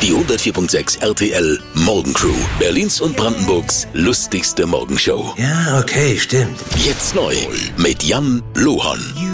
Die 104.6 RTL Morgencrew. Berlins und Brandenburgs lustigste Morgenshow. Ja, okay, stimmt. Jetzt neu mit Jan Lohan.